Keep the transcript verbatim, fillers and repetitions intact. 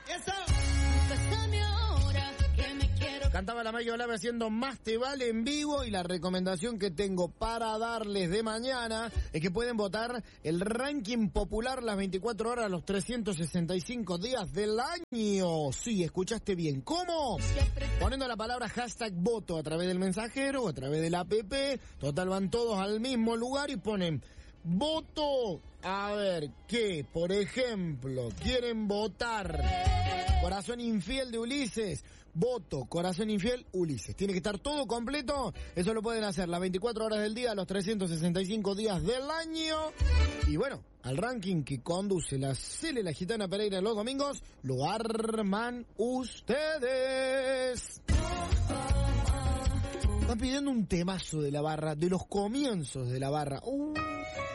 Cantaba la Mayo Lave haciendo Más Te Vale en vivo, y la recomendación que tengo para darles de mañana es que pueden votar el ranking popular las veinticuatro horas, los trescientos sesenta y cinco días del año. Sí, escuchaste bien. ¿Cómo? Poniendo la palabra hashtag voto a través del mensajero o a través del app. Total, van todos al mismo lugar y ponen voto. A ver, ¿qué? Por ejemplo, quieren votar Corazón Infiel de Ulises. Voto Corazón Infiel Ulises. Tiene que estar todo completo. Eso lo pueden hacer las veinticuatro horas del día, los trescientos sesenta y cinco días del año. Y bueno, al ranking que conduce la Cele La Gitana Pereira los domingos, lo arman ustedes. Están pidiendo un temazo de la barra, de los comienzos de la barra. Uh.